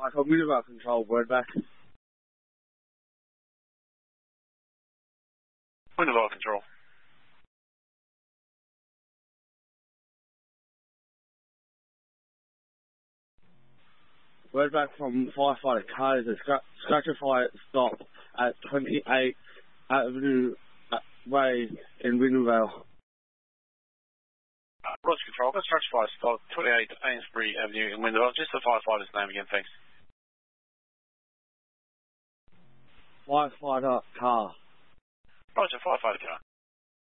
I told me about control, word back. Winterville control. Word back from firefighter Kaiser. Scratcher fire stop at 28 Avenue Way in Winterville. Roger control. Got structure fire stop 28 Amesbury Avenue in Winterville. Just the firefighter's name again, thanks. Firefighter car. Roger, firefighter car.